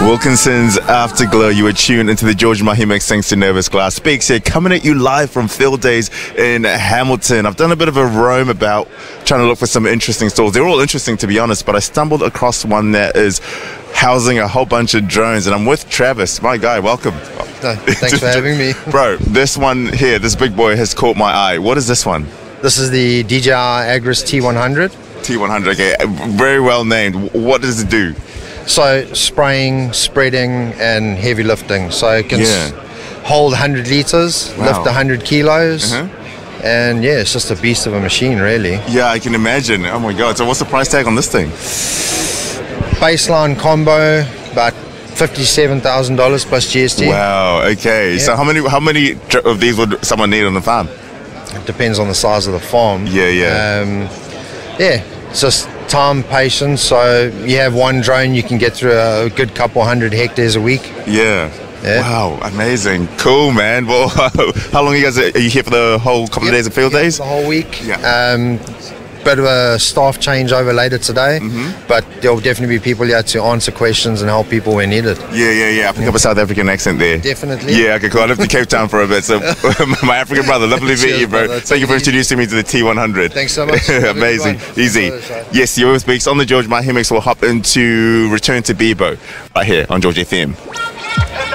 Wilkinson's Afterglow. You were tuned into the George Mahimix thanks to Nervous Glass Speaks here, coming at you live from Field Days in Hamilton. I've done a bit of a roam about trying to look for some interesting stalls. They're all interesting, to be honest, but I stumbled across one that is housing a whole bunch of drones, and I'm with Travis, my guy. Welcome. Thanks for having me. Bro, this one here, this big boy has caught my eye. What is this one? This is the DJI Agras T100. T100, okay. Very well named. What does it do? So spraying, spreading, and heavy lifting. So it can hold 100 liters, lift 100 kilos. And yeah, it's just a beast of a machine, really. Yeah, I can imagine. Oh my God. So what's the price tag on this thing? Baseline combo, about $57,000 plus GST. Wow, okay. Yeah. So how many of these would someone need on the farm? It depends on the size of the farm. Yeah. It's just time, patience. So you have one drone, you can get through a good couple hundred hectares a week. Yeah. Wow, amazing. Cool, man. Well, how long are you here for the whole couple of days of Field Days? The whole week. Yeah. Bit of a staff changeover later today, but there'll definitely be people here to answer questions and help people when needed. Yeah. I pick up a South African accent there. Definitely. Yeah, okay, cool. I lived in Cape Town for a bit, so my African brother, lovely to meet you, bro. Brother. Thank you for introducing me to the T100. Thanks so much. Amazing. Easy. Yes, you always speaks on the George Mahimix. We'll hop into Return to Bebo right here on George FM.